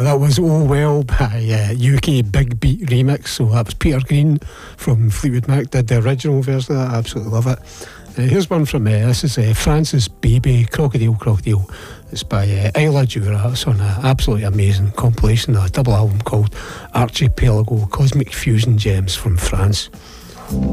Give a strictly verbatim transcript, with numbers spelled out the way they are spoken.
that was Oh Well by uh, U K Big Beat Remix. So that was Peter Green from Fleetwood Mac did the original version of that. I absolutely love it. Uh, here's one from uh, this is uh, Francis Baby Crocodile Crocodile. It's by uh, Isla Jura. It's on an absolutely amazing compilation, a double album called Archipelago Cosmic Fusion Gems from France.